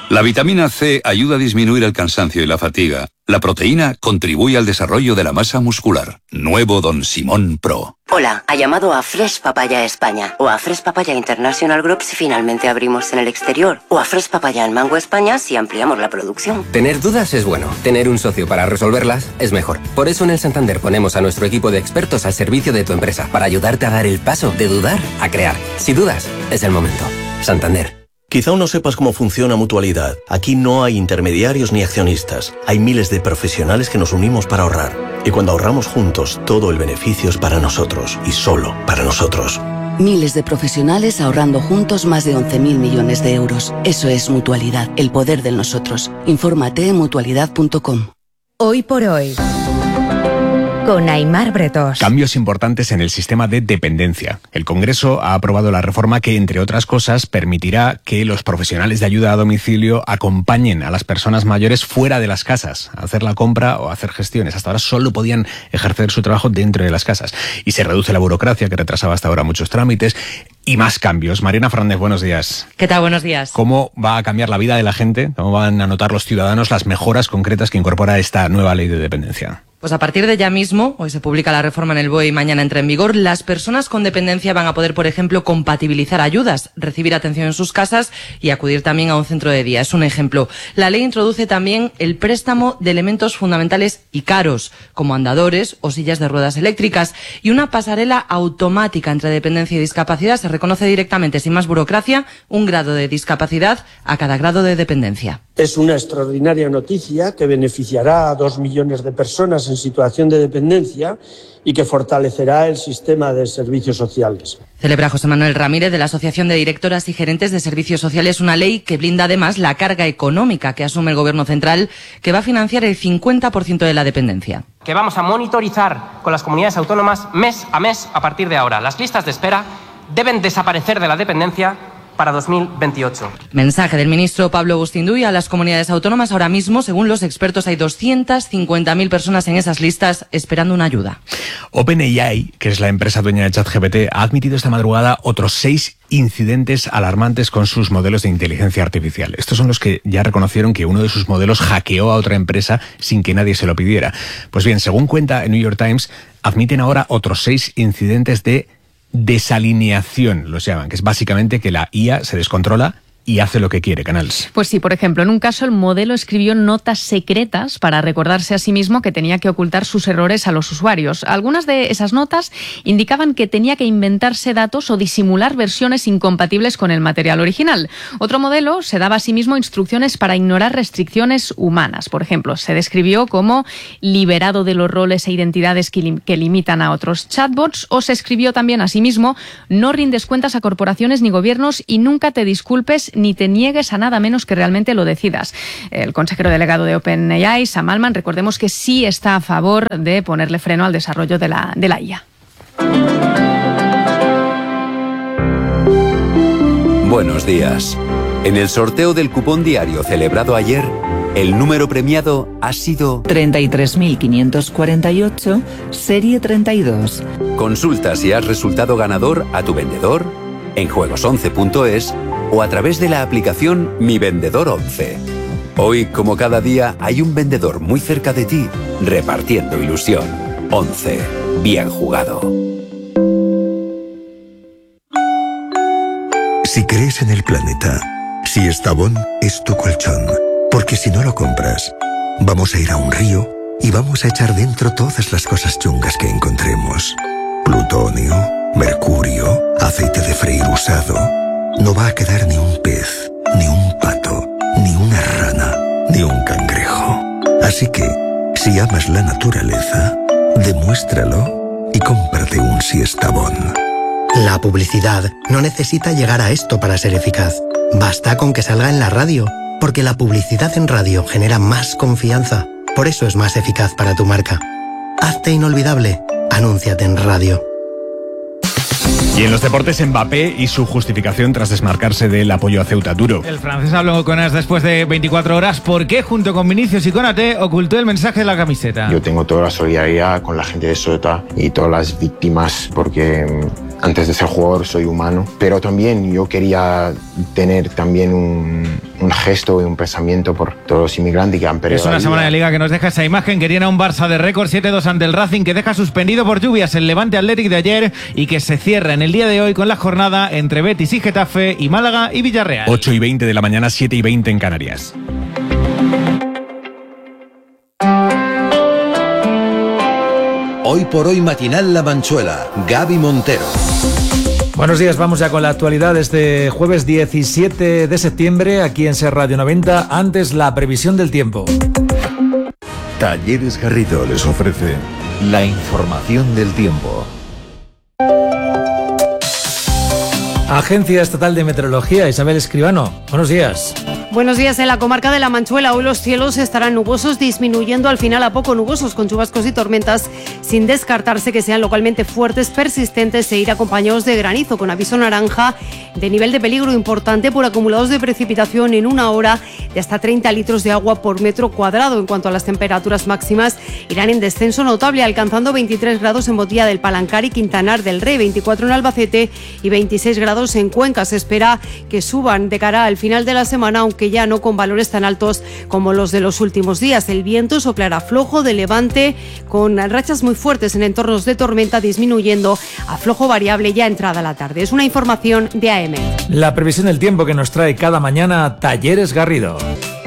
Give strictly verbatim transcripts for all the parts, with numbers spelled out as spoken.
La vitamina C ayuda a disminuir el cansancio y la fatiga. La proteína contribuye al desarrollo de la masa muscular. Nuevo Don Simón Pro. Hola, ha llamado a Fresh Papaya España o a Fresh Papaya International Group si finalmente abrimos en el exterior o a Fresh Papaya en Mango España si ampliamos la producción. Tener dudas es bueno, tener un socio para resolverlas es mejor. Por eso en el Santander ponemos a nuestro equipo de expertos al servicio de tu empresa para ayudarte a dar el paso de dudar a crear. Si dudas, es el momento. Santander. Quizá aún no sepas cómo funciona Mutualidad. Aquí no hay intermediarios ni accionistas. Hay miles de profesionales que nos unimos para ahorrar. Y cuando ahorramos juntos, todo el beneficio es para nosotros y solo para nosotros. Miles de profesionales ahorrando juntos más de once mil millones de euros. Eso es Mutualidad, el poder del nosotros. Infórmate en mutualidad punto com. Hoy por hoy, con Aimar Bretos. Cambios importantes en el sistema de dependencia. El Congreso ha aprobado la reforma que, entre otras cosas, permitirá que los profesionales de ayuda a domicilio acompañen a las personas mayores fuera de las casas, a hacer la compra o a hacer gestiones. Hasta ahora solo podían ejercer su trabajo dentro de las casas. Y se reduce la burocracia que retrasaba hasta ahora muchos trámites. Y más cambios. Mariana Fernández, buenos días. ¿Qué tal? Buenos días. ¿Cómo va a cambiar la vida de la gente? ¿Cómo van a notar los ciudadanos las mejoras concretas que incorpora esta nueva ley de dependencia? Pues a partir de ya mismo, hoy se publica la reforma en el B O E y mañana entra en vigor, las personas con dependencia van a poder, por ejemplo, compatibilizar ayudas, recibir atención en sus casas y acudir también a un centro de día. Es un ejemplo. La ley introduce también el préstamo de elementos fundamentales y caros, como andadores o sillas de ruedas eléctricas, y una pasarela automática entre dependencia y discapacidad. Se reconoce directamente, sin más burocracia, un grado de discapacidad a cada grado de dependencia. Es una extraordinaria noticia que beneficiará a dos millones de personas en situación de dependencia y que fortalecerá el sistema de servicios sociales. Celebra José Manuel Ramírez de la Asociación de Directoras y Gerentes de Servicios Sociales una ley que blinda además la carga económica que asume el Gobierno central, que va a financiar el cincuenta por ciento de la dependencia. Que vamos a monitorizar con las comunidades autónomas mes a mes a partir de ahora. Las listas de espera deben desaparecer de la dependencia para dos mil veintiocho. Mensaje del ministro Pablo Bustinduy a las comunidades autónomas. Ahora mismo, según los expertos, hay doscientas cincuenta mil personas en esas listas esperando una ayuda. OpenAI, que es la empresa dueña de ChatGPT, ha admitido esta madrugada otros seis incidentes alarmantes con sus modelos de inteligencia artificial. Estos son los que ya reconocieron que uno de sus modelos hackeó a otra empresa sin que nadie se lo pidiera. Pues bien, según cuenta el New York Times, admiten ahora otros seis incidentes de desalineación, los llaman, que es básicamente que la I A se descontrola y hace lo que quiere, Canals. Pues sí, por ejemplo, en un caso el modelo escribió notas secretas para recordarse a sí mismo que tenía que ocultar sus errores a los usuarios. Algunas de esas notas indicaban que tenía que inventarse datos o disimular versiones incompatibles con el material original. Otro modelo se daba a sí mismo instrucciones para ignorar restricciones humanas. Por ejemplo, se describió como liberado de los roles e identidades que, lim- que limitan a otros chatbots, o se escribió también a sí mismo: no rindes cuentas a corporaciones ni gobiernos y nunca te disculpes ni te niegues a nada menos que realmente lo decidas. El consejero delegado de OpenAI, Sam Altman, recordemos que sí está a favor de ponerle freno al desarrollo de la, de la I A. Buenos días. En el sorteo del cupón diario celebrado ayer, el número premiado ha sido treinta y tres mil quinientos cuarenta y ocho, serie treinta y dos. Consulta si has resultado ganador a tu vendedor, en juegos once punto es o a través de la aplicación Mi Vendedor once. Hoy, como cada día, hay un vendedor muy cerca de ti, repartiendo ilusión. once. Bien jugado. Si crees en el planeta, si Estavón es tu colchón, porque si no lo compras, vamos a ir a un río y vamos a echar dentro todas las cosas chungas que encontremos. Plutonio, mercurio, aceite de freír usado. No va a quedar ni un pez, ni un pato, ni una rana, ni un cangrejo. Así que, si amas la naturaleza, demuéstralo y cómprate un Siestabón. La publicidad no necesita llegar a esto para ser eficaz. Basta con que salga en la radio, porque la publicidad en radio genera más confianza. Por eso es más eficaz para tu marca. Hazte inolvidable. Anúnciate en radio. Y en los deportes, Mbappé y su justificación tras desmarcarse del apoyo a Ceuta. Duro. El francés habló con As después de veinticuatro horas porque, junto con Vinicius y Konaté, ocultó el mensaje de la camiseta. Yo tengo toda la solidaridad con la gente de Ceuta y todas las víctimas, porque antes de ser jugador soy humano, pero también yo quería tener también un, un gesto y un pensamiento por todos los inmigrantes que han perdido Es una la semana de vida. Liga que nos deja esa imagen que tiene a un Barça de récord siete dos ante el Racing, que deja suspendido por lluvias el Levante Athletic de ayer y que se cierra en el día de hoy con la jornada entre Betis y Getafe y Málaga y Villarreal. ocho y veinte de la mañana, siete y veinte en Canarias. Hoy por hoy matinal La Manchuela, Gaby Montero. Buenos días, vamos ya con la actualidad de este jueves diecisiete de septiembre aquí en Ser Radio noventa. Antes, la previsión del tiempo. Talleres Garrido les ofrece la información del tiempo. Agencia Estatal de Meteorología, Isabel Escribano. Buenos días. Buenos días. En la comarca de La Manchuela hoy los cielos estarán nubosos, disminuyendo al final a poco nubosos con chubascos y tormentas, sin descartarse que sean localmente fuertes, persistentes e ir acompañados de granizo, con aviso naranja de nivel de peligro importante por acumulados de precipitación en una hora de hasta treinta litros de agua por metro cuadrado. En cuanto a las temperaturas máximas, irán en descenso notable, alcanzando veintitrés grados en Botilla del Palancar y Quintanar del Rey, veinticuatro en Albacete y veintiséis grados en Cuenca. Se espera que suban de cara al final de la semana, aunque ya no con valores tan altos como los de los últimos días. El viento soplará flojo de levante, con rachas muy fuertes en entornos de tormenta, disminuyendo a flojo variable ya entrada la tarde. Es una información de A M. La previsión del tiempo que nos trae cada mañana Talleres Garrido.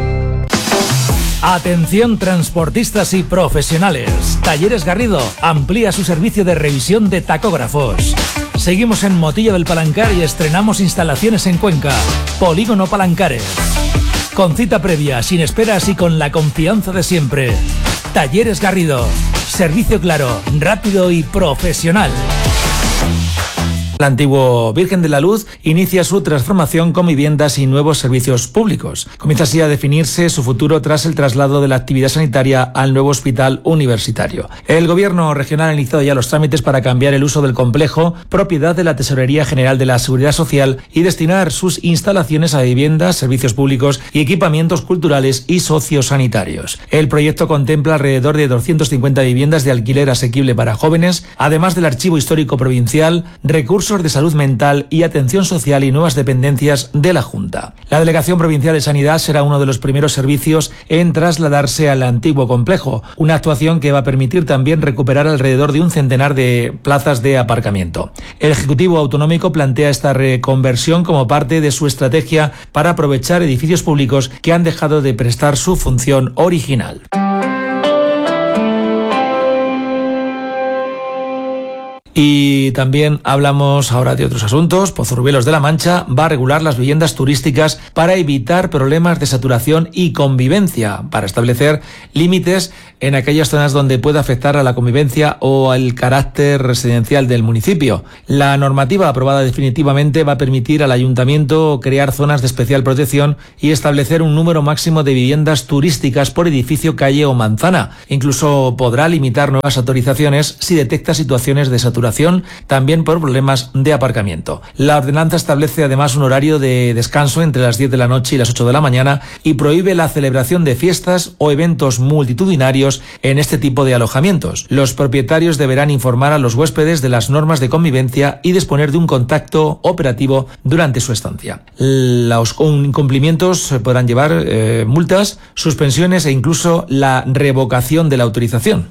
Atención transportistas y profesionales. Talleres Garrido amplía su servicio de revisión de tacógrafos. Seguimos en Motillo del Palancar y estrenamos instalaciones en Cuenca. Polígono Palancares. Con cita previa, sin esperas y con la confianza de siempre. Talleres Garrido. Servicio claro, rápido y profesional. El antiguo Virgen de la Luz inicia su transformación con viviendas y nuevos servicios públicos. Comienza así a definirse su futuro tras el traslado de la actividad sanitaria al nuevo hospital universitario. El gobierno regional ha iniciado ya los trámites para cambiar el uso del complejo, propiedad de la Tesorería General de la Seguridad Social, y destinar sus instalaciones a viviendas, servicios públicos y equipamientos culturales y sociosanitarios. El proyecto contempla alrededor de doscientas cincuenta viviendas de alquiler asequible para jóvenes, además del archivo histórico provincial, recursos de salud mental y atención social y nuevas dependencias de la Junta. La Delegación Provincial de Sanidad será uno de los primeros servicios en trasladarse al antiguo complejo, una actuación que va a permitir también recuperar alrededor de un centenar de plazas de aparcamiento. El Ejecutivo Autonómico plantea esta reconversión como parte de su estrategia para aprovechar edificios públicos que han dejado de prestar su función original. Y también hablamos ahora de otros asuntos. Pozorruelos de la Mancha va a regular las viviendas turísticas para evitar problemas de saturación y convivencia, para establecer límites en aquellas zonas donde pueda afectar a la convivencia o al carácter residencial del municipio. La normativa aprobada definitivamente va a permitir al ayuntamiento crear zonas de especial protección y establecer un número máximo de viviendas turísticas por edificio, calle o manzana. Incluso podrá limitar nuevas autorizaciones si detecta situaciones de saturación, también por problemas de aparcamiento. La ordenanza establece además un horario de descanso entre las diez de la noche y las ocho de la mañana y prohíbe la celebración de fiestas o eventos multitudinarios en este tipo de alojamientos. Los propietarios deberán informar a los huéspedes de las normas de convivencia y disponer de un contacto operativo durante su estancia. Los incumplimientos podrán llevar eh, multas, suspensiones e incluso la revocación de la autorización.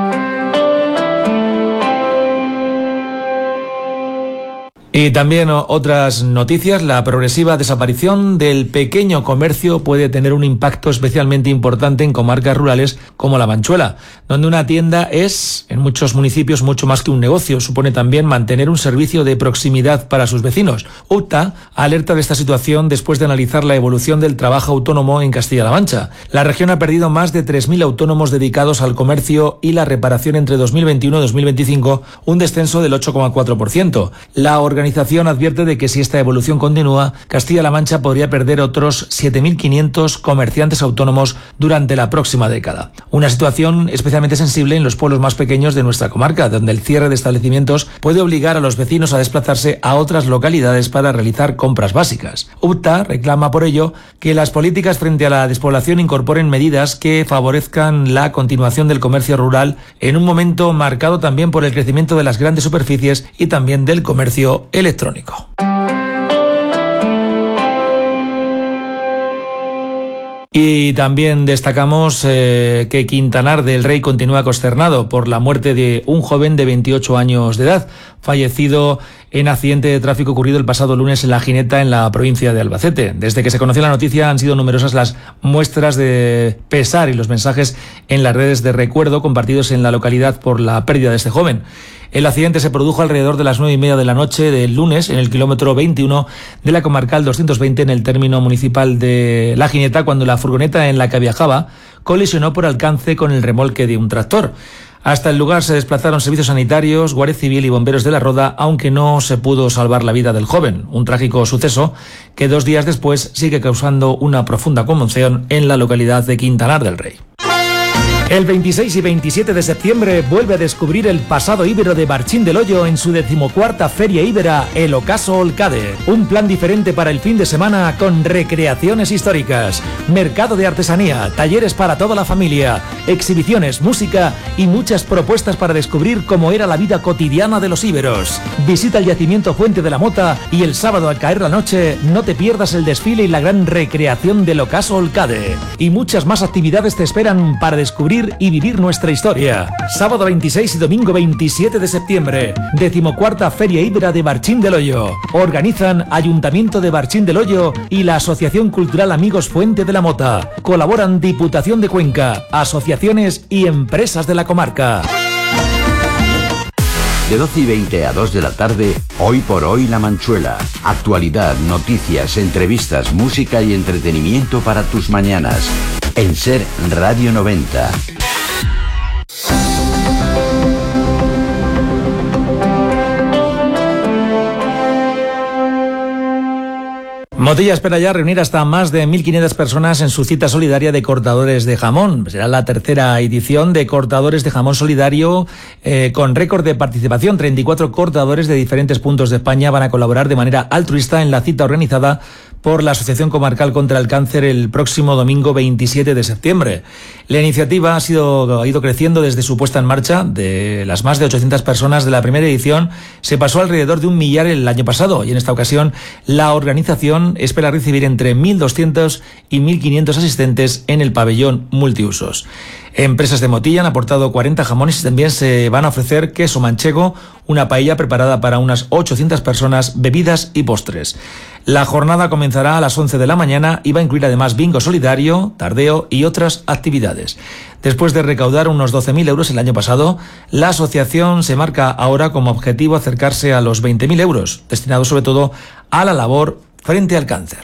Y también otras noticias. La progresiva desaparición del pequeño comercio puede tener un impacto especialmente importante en comarcas rurales como La Manchuela, donde una tienda es, en muchos municipios, mucho más que un negocio. Supone también mantener un servicio de proximidad para sus vecinos. U T A alerta de esta situación después de analizar la evolución del trabajo autónomo en Castilla-La Mancha. La región ha perdido más de tres mil autónomos dedicados al comercio y la reparación entre dos mil veintiuno y dos mil veinticinco, un descenso del ocho coma cuatro por ciento. La organización La organización advierte de que si esta evolución continúa, Castilla-La Mancha podría perder otros siete mil quinientos comerciantes autónomos durante la próxima década. Una situación especialmente sensible en los pueblos más pequeños de nuestra comarca, donde el cierre de establecimientos puede obligar a los vecinos a desplazarse a otras localidades para realizar compras básicas. U T A reclama por ello que las políticas frente a la despoblación incorporen medidas que favorezcan la continuación del comercio rural en un momento marcado también por el crecimiento de las grandes superficies y también del comercio electrónico. Y también destacamos eh, que Quintanar del Rey continúa consternado por la muerte de un joven de veintiocho años de edad, fallecido en accidente de tráfico ocurrido el pasado lunes en La Gineta, en la provincia de Albacete. Desde que se conoció la noticia han sido numerosas las muestras de pesar y los mensajes en las redes de recuerdo compartidos en la localidad por la pérdida de este joven. El accidente se produjo alrededor de las nueve y media de la noche del lunes en el kilómetro veintiuno de la comarcal doscientos veinte en el término municipal de La Gineta, cuando la furgoneta en la que viajaba colisionó por alcance con el remolque de un tractor. Hasta el lugar se desplazaron servicios sanitarios, Guardia Civil y bomberos de la Roda, aunque no se pudo salvar la vida del joven. Un trágico suceso que dos días después sigue causando una profunda conmoción en la localidad de Quintanar del Rey. El veintiséis y veintisiete de septiembre vuelve a descubrir el pasado íbero de Barchín del Hoyo en su decimocuarta Feria Íbera, el Ocaso Olcade. Un plan diferente para el fin de semana con recreaciones históricas, mercado de artesanía, talleres para toda la familia, exhibiciones, música y muchas propuestas para descubrir cómo era la vida cotidiana de los íberos. Visita el yacimiento Fuente de la Mota y el sábado al caer la noche no te pierdas el desfile y la gran recreación del Ocaso Olcade. Y muchas más actividades te esperan para descubrir y vivir nuestra historia. Sábado veintiséis y domingo veintisiete de septiembre, decimocuarta Feria Íbera de Barchín del Hoyo. Organizan Ayuntamiento de Barchín del Hoyo y la Asociación Cultural Amigos Fuente de la Mota. Colaboran Diputación de Cuenca, asociaciones y empresas de la comarca. De doce y veinte a dos de la tarde, Hoy por Hoy La Manchuela. Actualidad, noticias, entrevistas, música y entretenimiento para tus mañanas. En Ser Radio noventa. Motilla espera ya reunir hasta más de mil quinientas personas en su cita solidaria de cortadores de jamón. Será la tercera edición de Cortadores de Jamón Solidario eh, con récord de participación. treinta y cuatro cortadores de diferentes puntos de España van a colaborar de manera altruista en la cita organizada por la Asociación Comarcal contra el Cáncer el próximo domingo veintisiete de septiembre. La iniciativa ha, sido, ha ido creciendo desde su puesta en marcha. De las más de ochocientas personas de la primera edición se pasó alrededor de un millar el año pasado, y en esta ocasión la organización espera recibir entre mil doscientos y mil quinientos asistentes en el pabellón multiusos. Empresas de Motilla han aportado cuarenta jamones y también se van a ofrecer queso manchego, una paella preparada para unas ochocientas personas, bebidas y postres. La jornada comenzará a las once de la mañana y va a incluir además bingo solidario, tardeo y otras actividades. Después de recaudar unos doce mil euros el año pasado, la asociación se marca ahora como objetivo acercarse a los veinte mil euros, destinados sobre todo a la labor frente al cáncer.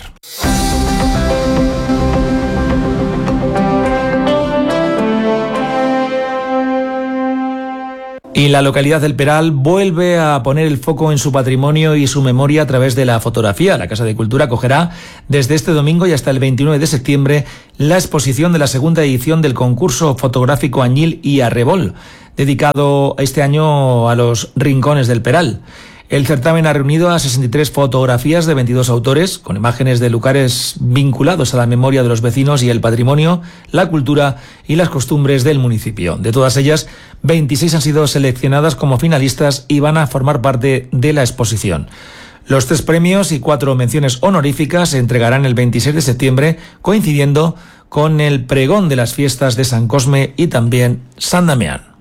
Y la localidad del Peral vuelve a poner el foco en su patrimonio y su memoria a través de la fotografía. La Casa de Cultura acogerá desde este domingo y hasta el veintinueve de septiembre la exposición de la segunda edición del concurso fotográfico Añil y Arrebol, dedicado este año a los rincones del Peral. El certamen ha reunido a sesenta y tres fotografías de veintidós autores, con imágenes de lugares vinculados a la memoria de los vecinos y el patrimonio, la cultura y las costumbres del municipio. De todas ellas, veintiséis han sido seleccionadas como finalistas y van a formar parte de la exposición. Los tres premios y cuatro menciones honoríficas se entregarán el veintiséis de septiembre, coincidiendo con el pregón de las fiestas de San Cosme y también San Damián.